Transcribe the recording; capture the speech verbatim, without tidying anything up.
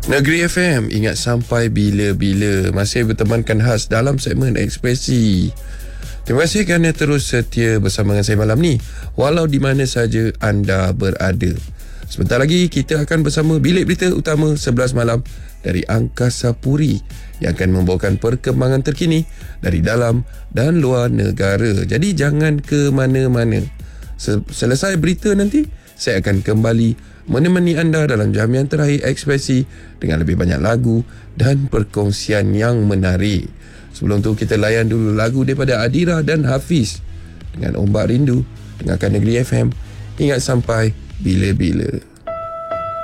Negeri F M, ingat sampai bila-bila. Masih bertemankan khas dalam segmen Ekspresi. Terima kasih kerana terus setia bersama dengan saya malam ni, walau di mana saja anda berada. Sebentar lagi kita akan bersama Bilik Berita Utama sebelas malam dari Angkasa Puri yang akan membawakan perkembangan terkini dari dalam dan luar negara. Jadi jangan ke mana-mana. Selesai berita nanti, saya akan kembali menemani anda dalam jamian terakhir Ekspresi dengan lebih banyak lagu dan perkongsian yang menarik. Sebelum tu kita layan dulu lagu daripada Adira dan Hafiz dengan Ombak Rindu. Dengarkan Negeri F M, ingat sampai bila-bila.